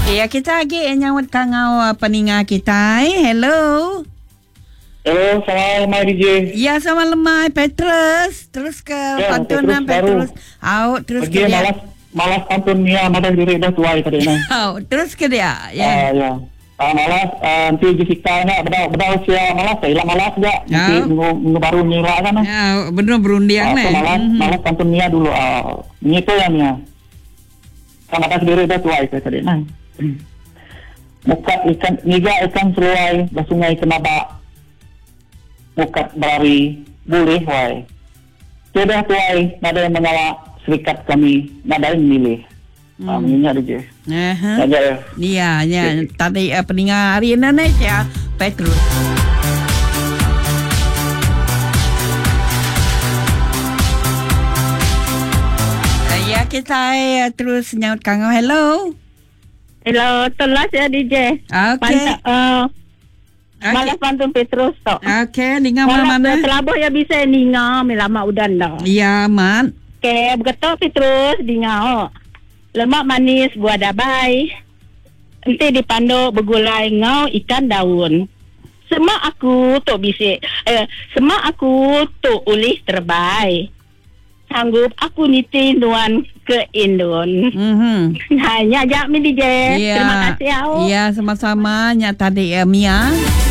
Ya, kita lagi nyawat kangau peninga kita. Hello. Hello, selamat lemai DJ. Ya, sama lemai Petrus. Terus ke pantunan Petrus. Terus ke dia. Malas pantun Mia madah diri dah tuai tadi nah. Terus ke dia. Ya. Ya. Malas nanti Jessica nya beda usia malas hilang malas enggak. Nanti minggu baru nyila kan. Ya, benar berundian malas pantun Mia dulu. Ini itu ya Mia. Sama madah diri dah tuai tadi nah. Mukat ikan niga ikan seruai dah sungai kenaba. Mukat berari boleh wai. Sudah tuai nada yang mengalah serikat kami nada yang milih. Ini ada je. Iya, ya. Tadi peningat hari ini ya Petrus. Ya kita terus nyaut kangau. Hello, telas ya DJ. Okay. Malas pantun Petrus to. Okay, ninga mana? Telabuh ya bisa ninga melama udan dah. Iya, man. Okay, begitu Petrus ninga. Lemak manis buah dabai. Nanti dipandu begulai ngau ikan daun. Semak aku tu bisa. Semak aku tu ulih terbaik. Sanggup aku niti nuan ke Indon. Hanya jak mi DJ. Terima kasih. Iya, sama-sama. Nya tadi Mia.